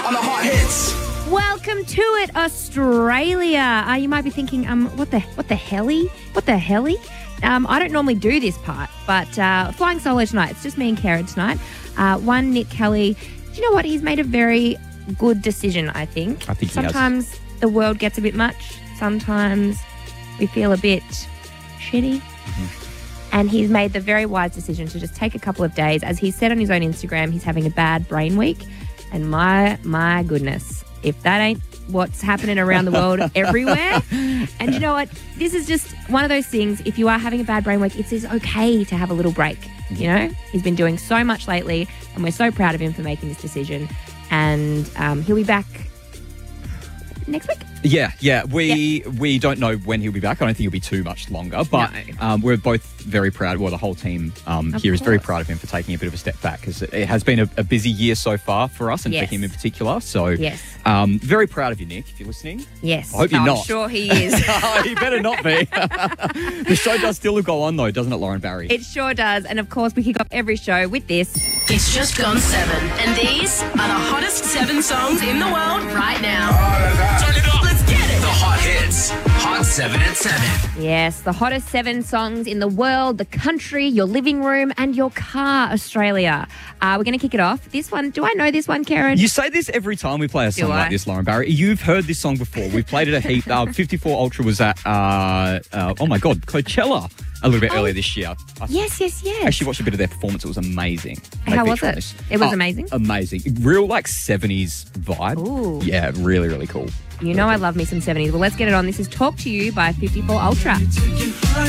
on the hot hits. Welcome to it, Australia. You might be thinking, what the helly? What the helly? I don't normally do this part, but flying solo tonight. It's just me and Karen tonight. One, Nick Kelly. Do you know what? He's made a very good decision, I think. I think sometimes the world gets a bit much. Sometimes we feel a bit shitty. And he's made the very wise decision to just take a couple of days. As he said on his own Instagram, he's having a bad brain week. And my goodness, if that ain't what's happening around the world everywhere. And you know what? This is just one of those things. If you are having a bad brain week, it is okay to have a little break. You know, he's been doing so much lately, and we're so proud of him for making this decision. And he'll be back next week. Yeah. We don't know when he'll be back. I don't think he'll be too much longer. But we're both very proud. Well, the whole team here is very proud of him for taking a bit of a step back, because it has been a busy year so far for us and for him in particular. So very proud of you, Nick, if you're listening. Yes. I hope you're not. I'm sure he is. He better not be. The show does still go on, though, doesn't it, Lauren Barry? It sure does. And, of course, we kick off every show with this. It's just gone 7. And these are the hottest 7 songs in the world right now. Turn it up. Let's get it. The hot hits. Hot 7 at 7. Yes, the hottest 7 songs in the world, the country, your living room, and your car, Australia. We're going to kick it off. This one, do I know this one, Karen? You say this every time we play a song like this, Lauren Barry. You've heard this song before. We've played it a heap. 54 Ultra was at, Coachella a little bit earlier this year. Yes. I actually watched a bit of their performance. It was amazing. How was it? It was amazing? Amazing. Real, 70s vibe. Ooh. Yeah, really, really cool. You know I love me some 70s. Well, let's get it on. This is Talk to You by 54 Ultra.